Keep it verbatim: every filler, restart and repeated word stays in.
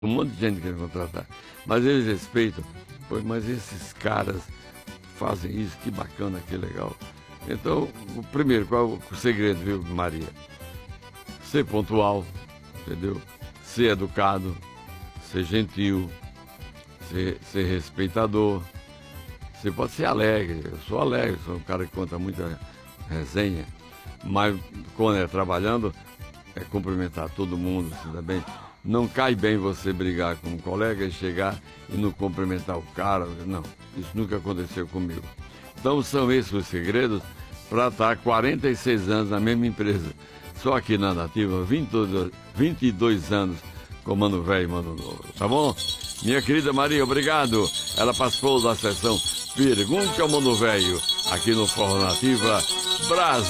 Um monte de gente quer contratar. Mas eles respeitam. Pô, mas esses caras fazem isso, que bacana, que legal. Então, o primeiro, qual é o segredo, viu, Maria? Ser pontual, entendeu? Ser educado, ser gentil, ser, ser respeitador. Você pode ser alegre, eu sou alegre, sou um cara que conta muita resenha, mas quando é trabalhando, é cumprimentar todo mundo, se dá bem. Não cai bem você brigar com um colega e chegar e não cumprimentar o cara, não, isso nunca aconteceu comigo. Então são esses os segredos para estar quarenta e seis anos na mesma empresa. Só aqui na Nativa, vinte e dois anos com Mano Velho e Mano Novo, tá bom? Minha querida Maria, obrigado. Ela participou da sessão Pergunte ao Mano Velho, aqui no Forró Nativa Brasil.